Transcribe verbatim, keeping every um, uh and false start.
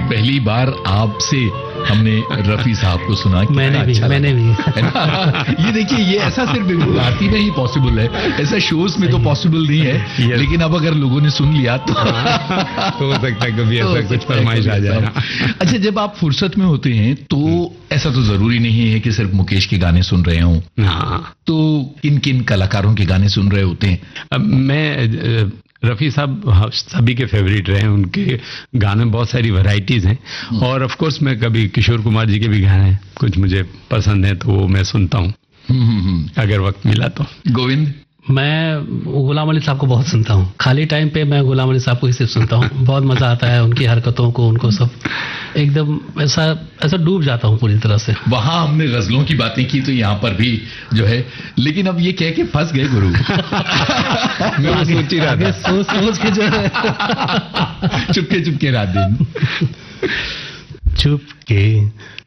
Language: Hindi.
पहली बार आपसे हमने रफी साहब को सुना। मैंने भी अच्छा मैंने भी ये देखिए, ये ऐसा सिर्फ गुजराती में ही पॉसिबल है, ऐसा शोज में तो पॉसिबल नहीं है। yes. लेकिन अब अगर लोगों ने सुन लिया तो तो हो सकता है कभी ऐसा कुछ फरमाइश आ जाए। अच्छा, जब आप फुर्सत में होते हैं तो ऐसा तो जरूरी नहीं है कि सिर्फ मुकेश के गाने सुन रहे हों, तो किन किन कलाकारों के गाने सुन रहे होते हैं? अब मैं रफ़ी साहब सभी के फेवरेट रहे हैं, उनके गाने में बहुत सारी वैरायटीज हैं, और ऑफ कोर्स मैं कभी किशोर कुमार जी के भी गाने कुछ मुझे पसंद हैं तो वो मैं सुनता हूँ अगर वक्त मिला तो। गोविंद? मैं गुलाम अली साहब को बहुत सुनता हूँ, खाली टाइम पे मैं गुलाम अली साहब को ही सिर्फ सुनता हूँ। बहुत मजा आता है उनकी हरकतों को, उनको सब एकदम ऐसा ऐसा डूब जाता हूँ पूरी तरह से। वहां हमने गजलों की बातें की तो यहाँ पर भी जो है, लेकिन अब ये कह के फंस गए गुरु। मैं सोच ही रहा था, सोच सोच के जो है चुपके चुपके रात दिन चुपके